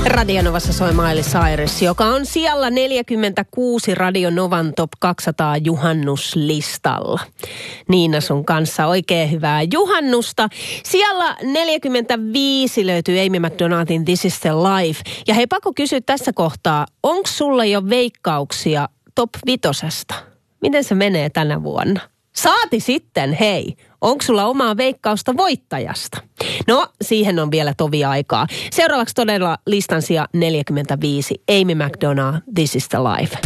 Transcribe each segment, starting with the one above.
Radionovassa soi Miley Cyrus, joka on sijalla 46 Radionovan Top 200 juhannuslistalla. Niina sun kanssa oikein hyvää juhannusta. Sijalla 45 löytyy Amy McDonaldin This is the Life. Ja hei, pakko kysyä tässä kohtaa, onko sulla jo veikkauksia Top 5? Miten se menee tänä vuonna? Saati sitten, hei, onko sulla omaa veikkausta voittajasta? No, siihen on vielä tovi aikaa. Seuraavaksi todella listan sija 45, Amy McDonald, This is the Life.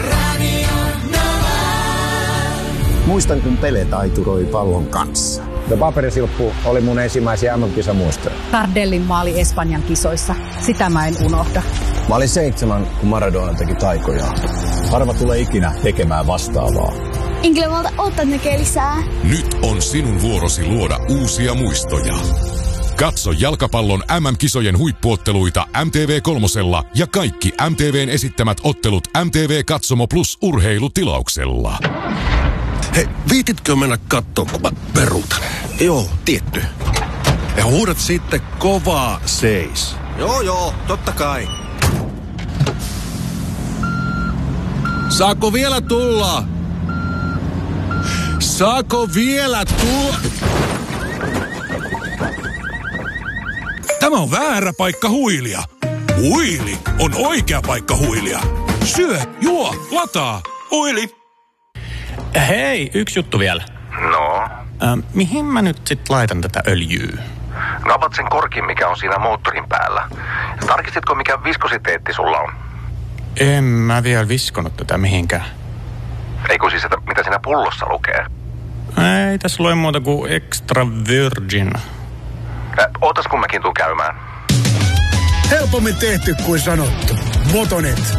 Muistan, kun Pele taituroi pallon kanssa. Ja paperisilppu oli mun ensimmäisiä MM-kisamuistoja. Tardellin maali Espanjan kisoissa. Sitä mä en unohda. Mä olin 7, kun Maradona teki taikoja. Harva tulee ikinä tekemään vastaavaa. Enkä malta ottaa näkee lisää. Nyt on sinun vuorosi luoda uusia muistoja. Katso jalkapallon MM-kisojen huippuotteluita MTV3 ja kaikki MTVn esittämät ottelut MTV Katsomo Plus -urheilutilauksella. Hei, viititkö mennä kattoo, kun mä peruutan? Joo, tietty. Ja huudat sitten kovaa seis. Joo, totta kai. Saako vielä tulla? Saako vielä tulla? Tämä on väärä paikka huilia. Huili on oikea paikka huilia. Syö, juo, lataa. Huili. Hei, yksi juttu vielä. No? Mihin mä nyt sit laitan tätä öljyä? No avat sen korkin, mikä on siinä moottorin päällä. Tarkistitko, mikä viskositeetti sulla on? En mä vielä viskonut tätä mihinkään. Eikö siis, että mitä siinä pullossa lukee? Ei tässä lue muuta kuin extra virgin. Ootas, kun mäkin tuun käymään. Helpommin tehty kuin sanottu. Motonet.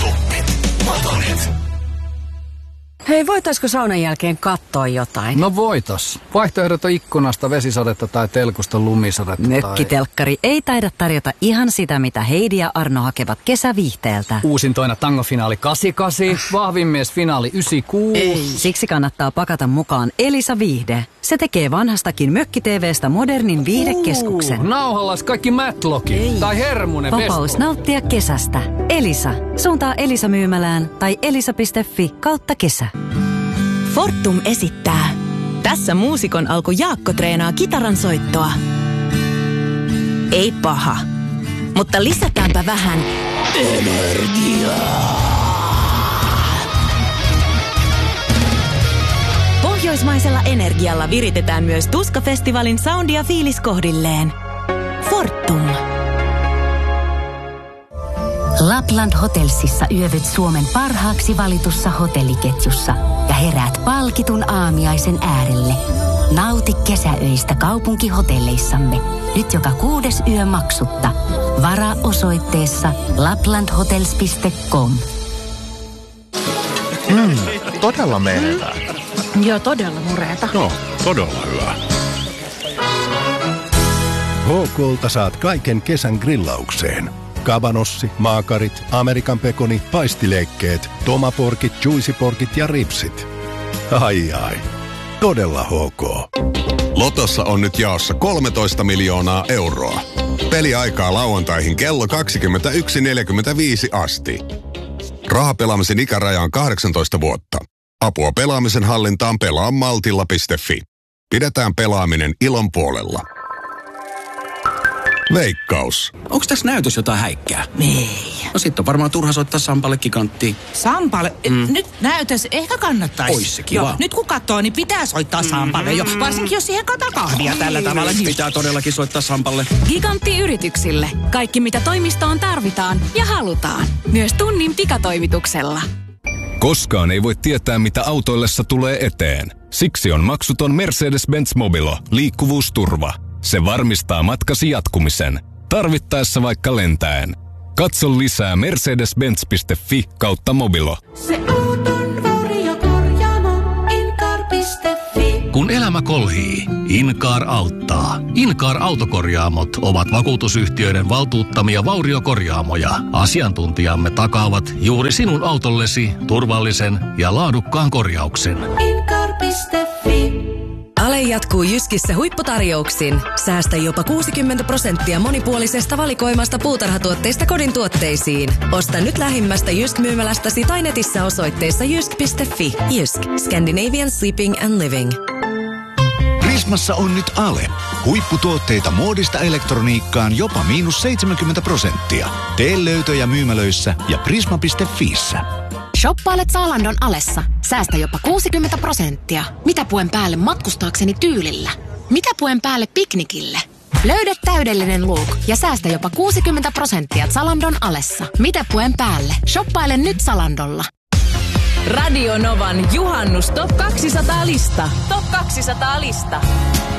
Hei, voitaisko saunan jälkeen katsoa jotain? No voitais. Vaihtoehdot on ikkunasta vesisadetta tai telkusta lumisadetta. Mökkitelkkari ei taida tarjota ihan sitä, mitä Heidi ja Arno hakevat kesäviihteeltä. Uusintoina tangofinaali 88, vahvin mies finaali 96. Ei. Siksi kannattaa pakata mukaan Elisa Viihde. Se tekee vanhastakin mökki-TV:stä modernin viihdekeskuksen. Nauhallas kaikki Matlockit tai Hermunen. Vapaus nauttia kesästä. Elisa. Suuntaa Elisa-myymälään tai elisa.fi/kesä. Fortum esittää. Tässä muusikon alku Jaakko treenaa kitaran soittoa. Ei paha, mutta lisätäänpä vähän energiaa. Pohjoismaisella energialla viritetään myös Tuska-festivaalin soundi ja fiilis kohdilleen. Fortum. Lapland Hotelsissa yövyt Suomen parhaaksi valitussa hotelliketjussa ja heräät palkitun aamiaisen äärelle. Nauti kesäöistä kaupunkihotelleissamme. Nyt joka 6. yö maksutta. Varaa osoitteessa laplandhotels.com. Todella menevää. Joo, todella mureeta. No, todella hyvä. HK:lta saat kaiken kesän grillaukseen. Kabanossi, maakarit, Amerikan pekoni, paistileikkeet, tomaporkit, juicyporkit ja ripsit. Ai. Todella HK. Lotossa on nyt jaossa 13 miljoonaa euroa. Peliaikaa lauantaihin kello 21.45 asti. Rahapelaamisen ikäraja on 18 vuotta. Apua pelaamisen hallintaan pelaamaltilla.fi. Pidetään pelaaminen ilon puolella. Veikkaus. Onks tässä näytös jotain häikkää? Ei. No sit on varmaan turha soittaa Sampalle kikanttiin. Sampalle? Nyt näytös ehkä kannattaisi. Ois se kiva. Joo, nyt kun katsoo, niin pitää soittaa Sampalle jo. Varsinkin jos siihen kataa kahvia tällä tavalla. Pitää todellakin soittaa Sampalle. Gigantti yrityksille. Kaikki mitä toimistoon tarvitaan ja halutaan. Myös tunnin pikatoimituksella. Koskaan ei voi tietää, mitä autoillessa tulee eteen. Siksi on maksuton Mercedes-Benz Mobilo. Liikkuvuusturva. Se varmistaa matkasi jatkumisen. Tarvittaessa vaikka lentäen. Katso lisää mercedes-benz.fi/mobilo. Se auton varjokorjaamo Incar.fi. Kun elämä kolhii, Incar auttaa. Incar autokorjaamot ovat vakuutusyhtiöiden valtuuttamia vauriokorjaamoja. Asiantuntijamme takaavat juuri sinun autollesi turvallisen ja laadukkaan korjauksen. Incar.fi. Ale jatkuu Jyskissä huipputarjouksin. Säästä jopa 60% monipuolisesta valikoimasta puutarhatuotteista kodin tuotteisiin. Osta nyt lähimmästä Jysk-myymälästäsi tai netissä osoitteessa jysk.fi. Jysk. Scandinavian Sleeping and Living. Prismassa on nyt Ale. Huipputuotteita muodista elektroniikkaan jopa -70%. Tee löytöjä myymälöissä ja prisma.fiissä. Shoppailet Zalandon Alessa. Säästä jopa 60%. Mitä puen päälle matkustaakseni tyylillä? Mitä puen päälle piknikille? Löydä täydellinen look ja säästä jopa 60% Zalandon Alessa. Mitä puen päälle? Shoppaile nyt Zalandolla. Radio Novan juhannus Top 200 lista. Top 200 lista.